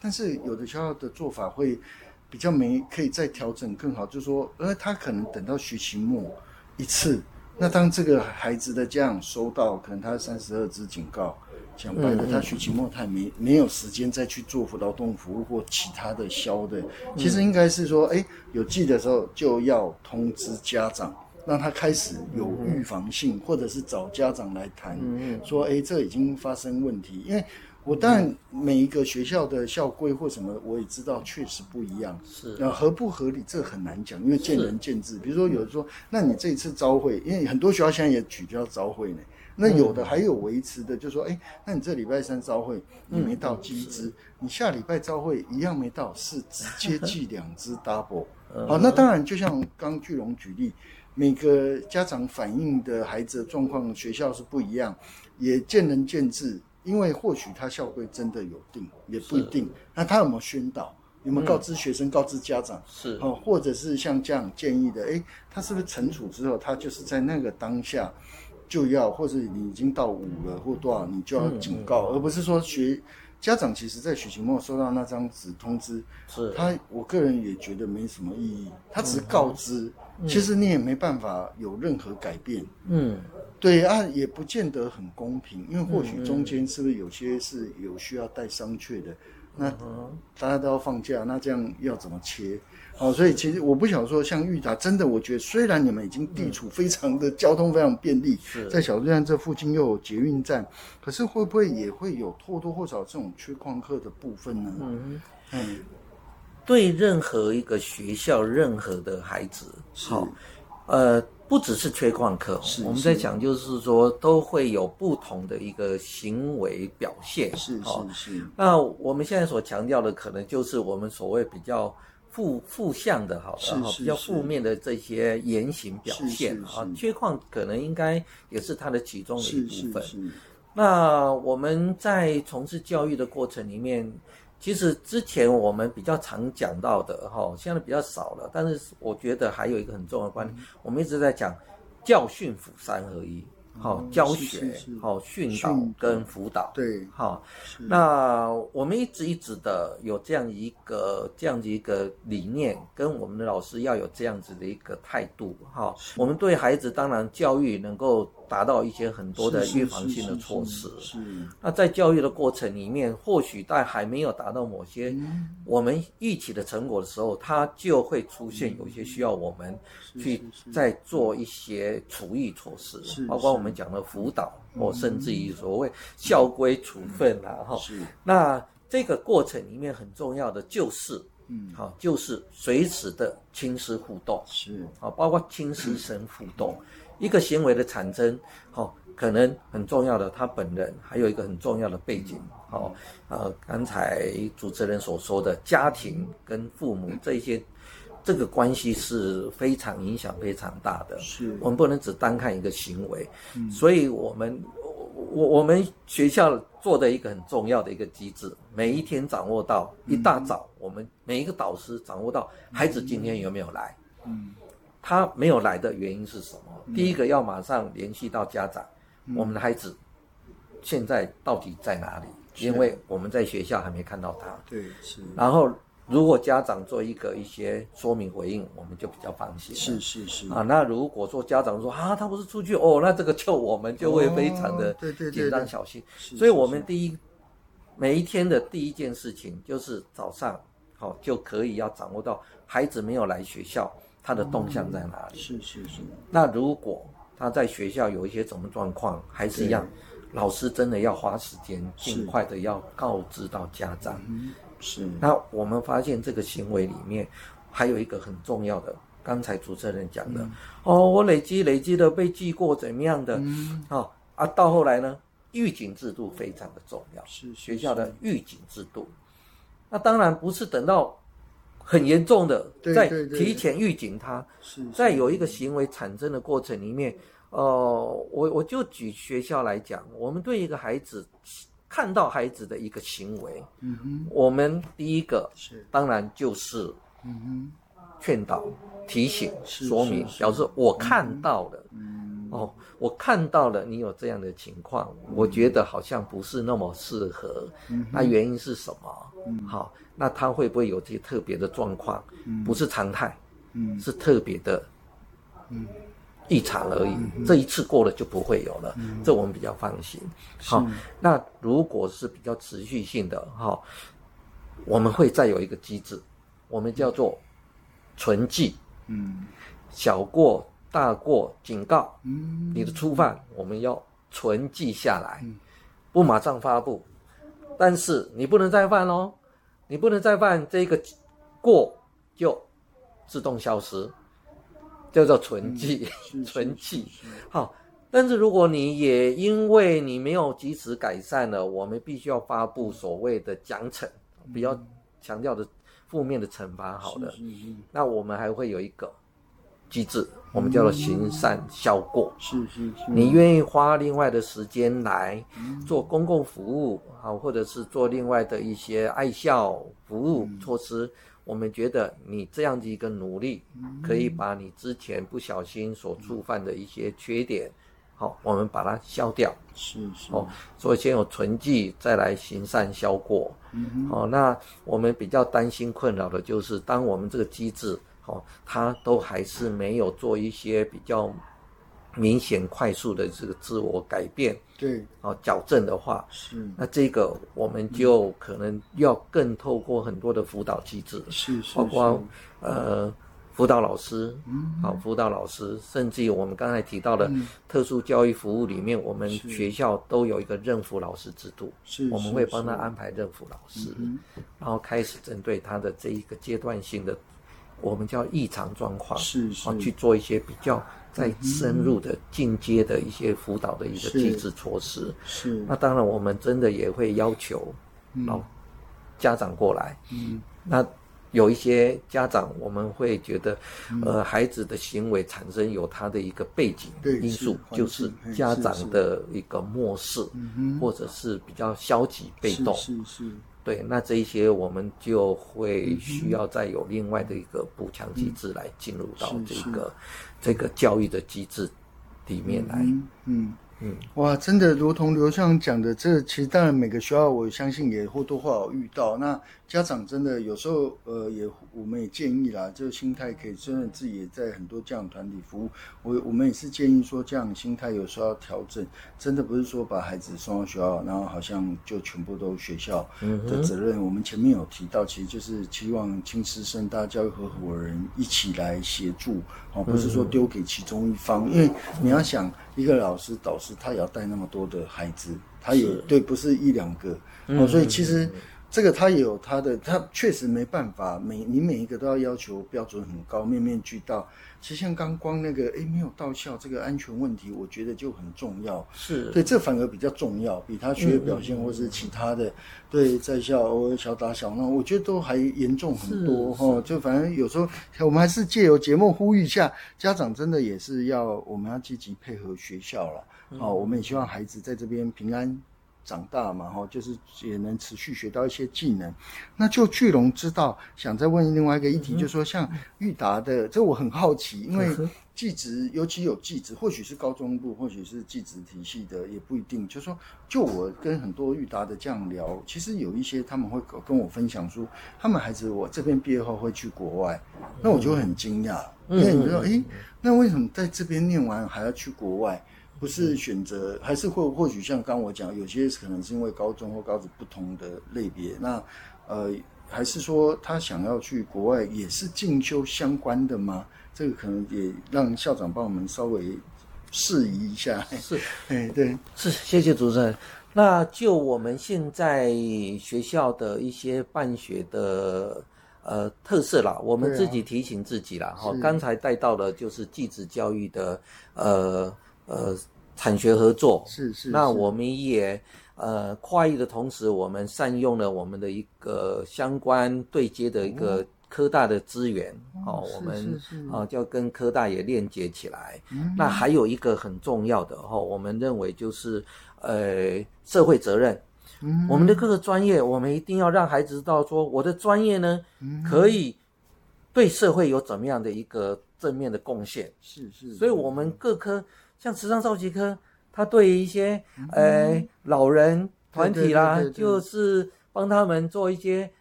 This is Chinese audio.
但是有的学校的做法会比较可以再调整更好，就是说他可能等到学期末一次，那当这个孩子的家长收到可能他32支警告，讲白了，他学期末他也没有时间再去做劳动服务或其他的消的。其实应该是说，有记的时候就要通知家长，让他开始有预防性，或者是找家长来谈，说，这已经发生问题。因为我当然每一个学校的校规或什么，我也知道确实不一样，是合不合理这很难讲，因为见仁见智。比如说有人说，那你这一次朝会，因为很多学校现在也取消朝会呢。那有的还有维持的，就说，那你这礼拜3朝会你没到记1支，你下礼拜朝会一样没到，是直接记2支 double。好，那当然就像刚巨龙举例，每个家长反映的孩子的状况，学校是不一样，也见仁见智。因为或许他校规真的有定，也不一定。那他有没有宣导？有没有告知学生、告知家长？是或者是像这样建议的，他是不是惩处之后，他就是在那个当下就要，或者你已经到5了或多少，你就要警告，而不是说家长其实在学期末收到那张纸通知，我个人也觉得没什么意义，他只是告知，其实你也没办法有任何改变。对啊，也不见得很公平，因为或许中间是不是有些是有需要带商榷的，那大家都要放假，那这样要怎么切？所以其实我不想说像裕达，真的我觉得虽然你们已经地处非常的交通非常便利，在小巨蛋这附近又有捷运站，可是会不会也会有或多或少这种缺旷课的部分呢？ 对任何一个学校，任何的孩子，不只是缺旷课，我们在讲就是说都会有不同的一个行为表现。是。那我们现在所强调的可能就是我们所谓比较负向的，比较负面的这些言行表现。缺旷可能应该也是它的其中的一部分。那我们在从事教育的过程里面，其实之前我们比较常讲到的，现在比较少了，但是我觉得还有一个很重要的观念，我们一直在讲教训辅3合一，教学，训导跟辅导。对，那我们一直的有这样一个理念，跟我们的老师要有这样子的一个态度。我们对孩子当然教育能够达到一些很多的预防性的措施。那在教育的过程里面，或许在还没有达到某些我们预期的成果的时候，它就会出现有一些需要我们去再做一些处遇措施，包括我们讲的辅导，或甚至于所谓校规处分那这个过程里面很重要的就是就是随时的亲师互动，包括亲师生互动。一个行为的产生，可能很重要的他本人，还有一个很重要的背景。刚才主持人所说的家庭跟父母这个关系是非常影响非常大的。我们不能只单看一个行为。所以我们学校做的一个很重要的一个机制，每一天掌握到一大早，我们每一个导师掌握到孩子今天有没有来。他没有来的原因是什么？第一个要马上联系到家长，我们的孩子现在到底在哪里？因为我们在学校还没看到他。对，是。然后如果家长做一些说明回应，我们就比较放心。是。那如果说家长说他不是出去那这个我们就会非常的紧张小心。所以我们每一天的第一件事情就是早上就可以要掌握到孩子没有来学校，他的动向在哪里？是。那如果他在学校有一些什么状况，还是一样，老师真的要花时间，尽快的要告知到家长。那我们发现这个行为里面还有一个很重要的，刚才主持人讲的，我累积的被记过怎么样的，到后来呢，预警制度非常的重要，是学校的预警制度。那当然不是等到很严重的在提前预警他，在有一个行为产生的过程里面，我就举学校来讲，我们对一个孩子看到孩子的一个行为，我们第一个当然就是劝导、提醒、说明，表示我看到了， 我看到了你有这样的情况，我觉得好像不是那么适合，那原因是什么？好，那他会不会有这些特别的状况？不是常态，是特别的异常而已，这一次过了就不会有了，这我们比较放心。好，那如果是比较持续性的，我们会再有一个机制，我们叫做存记，小过大过警告，你的初犯我们要存记下来，不马上发布，但是你不能再犯哦，你不能再犯，这个过就自动消失，叫做存记，存记。好，但是如果你也因为你没有及时改善了，我们必须要发布所谓的奖惩，比较强调的负面的惩罚。好了，那我们还会有一个机制，我们叫做行善消过。你愿意花另外的时间来做公共服务，或者是做另外的一些爱校服务措施，我们觉得你这样的一个努力，可以把你之前不小心所触犯的一些缺点，我们把它消掉。所以先有存记，再来行善消过。那我们比较担心困扰的就是，当我们这个机制，它都还是没有做一些比较明显快速的这个自我改变，矫正的话，那这个我们就可能要更透过很多的辅导机制，包括辅导老师，辅导老师，甚至于我们刚才提到的特殊教育服务里面，我们学校都有一个认辅老师制度，我们会帮他安排认辅老师，然后开始针对他的这一个阶段性的，我们叫异常状况，去做一些比较再深入的进阶的一些辅导的一个机制措施。那当然我们真的也会要求家长过来，那有一些家长我们会觉得孩子的行为产生有他的一个背景因素，就是家长的一个漠视，或者是比较消极被动，对，那这一些我们就会需要再有另外的一个补强机制来进入到这个教育的机制里面来。 哇，真的如同刘校长讲的，这其实当然每个学校我相信也或多或少遇到。那家长真的有时候我们也建议啦，这个心态可以真的自己也在很多家长团体服务，我们也是建议说，家长心态有时候要调整，真的不是说把孩子送到学校，然后好像就全部都学校的责任。我们前面有提到，其实就是期望亲师生大教育合伙人一起来协助，不是说丢给其中一方，因为你要想一个老师导师他也要带那么多的孩子，他也对，不是一两个，所以其实这个他也有他的，他确实没办法，你每一个都要求标准很高，面面俱到。其实像光那个没有到校这个安全问题，我觉得就很重要。对，这反而比较重要，比他学业表现或是其他的，对，在校偶尔小打小闹，我觉得都还严重很多就反正有时候我们还是借由节目呼吁一下，家长真的也是我们要积极配合学校啦。我们也希望孩子在这边平安长大嘛，就是也能持续学到一些技能。那就巨龙知道，想再问另外一个议题，就是说像育达的，这我很好奇，因为技职尤其有技职，或许是高中部，或许是技职体系的，也不一定。就是说，就我跟很多育达的这样聊，其实有一些他们会跟我分享说，他们孩子我这边毕业后会去国外，那我就会很惊讶，因为你说，那为什么在这边念完还要去国外？不是选择，还是或许像刚我讲，有些可能是因为高中或高职不同的类别，那还是说他想要去国外也是进修相关的吗？这个可能也让校长帮我们稍微释疑一下。对， 是，谢谢主持人。那就我们现在学校的一些办学的特色啦，我们自己提醒自己啦。刚才带到的就是技职教育的产学合作，那我们也跨域的同时，我们善用了我们的一个相关对接的一个科大的资源，我们就跟科大也链接起来。那还有一个很重要的我们认为就是社会责任。我们的各个专业，我们一定要让孩子知道说，我的专业呢，可以对社会有怎么样的一个正面的贡献。所以我们各科像慈善少奇科，他对于一些老人团体啦， 对就是帮他们做一些